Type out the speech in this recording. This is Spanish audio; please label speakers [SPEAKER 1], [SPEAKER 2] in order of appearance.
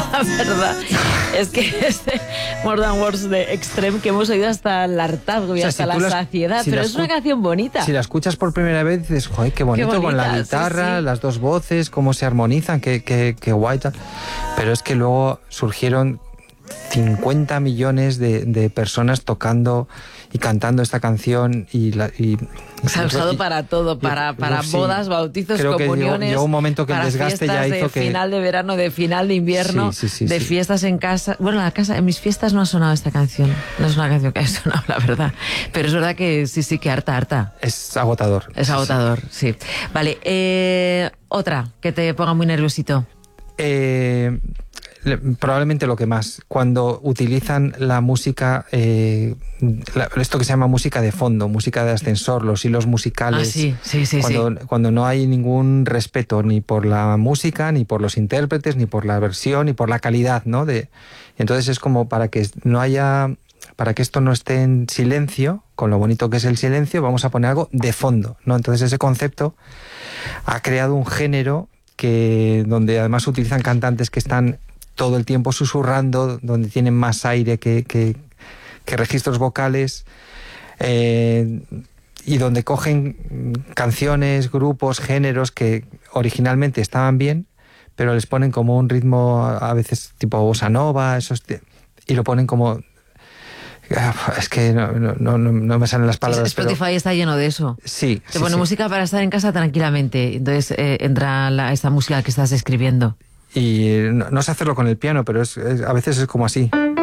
[SPEAKER 1] La verdad es que este More Than Words de Extreme que hemos oído hasta el hartazgo y hasta la saciedad, pero es una canción bonita.
[SPEAKER 2] Si la escuchas por primera vez dices, joder, qué bonito, bonita, con la guitarra, las dos voces, cómo se armonizan, qué guay. Pero es que luego surgieron 50 millones de personas tocando y cantando esta canción
[SPEAKER 1] se ha usado para todo, para bodas, bautizos, comuniones.
[SPEAKER 2] Llegó un momento que el desgaste ya hizo que...
[SPEAKER 1] de final de verano, de final de invierno, de fiestas en casa. Bueno, en mis fiestas no ha sonado esta canción. No es una canción que haya sonado, la verdad. Pero es verdad que sí, que harta.
[SPEAKER 2] Es agotador.
[SPEAKER 1] Es agotador, sí. Vale, otra que te ponga muy nerviosito.
[SPEAKER 2] Probablemente lo que más, cuando utilizan la música, esto que se llama música de fondo, música de ascensor, los hilos musicales, cuando no hay ningún respeto ni por la música, ni por los intérpretes, ni por la versión, ni por la calidad, ¿no? Entonces es como para que esto no esté en silencio, con lo bonito que es el silencio, vamos a poner algo de fondo, ¿no? Entonces ese concepto ha creado un género donde además utilizan cantantes que están todo el tiempo susurrando, donde tienen más aire que registros vocales, y donde cogen canciones, grupos, géneros que originalmente estaban bien, pero les ponen como un ritmo a veces tipo bossa nova, y lo ponen como... Es que no me salen las palabras.
[SPEAKER 1] Spotify está lleno de eso.
[SPEAKER 2] Sí.
[SPEAKER 1] Te pone música para estar en casa tranquilamente. Entonces entra esta música que estás escribiendo.
[SPEAKER 2] Y no sé hacerlo con el piano, pero a veces es como así.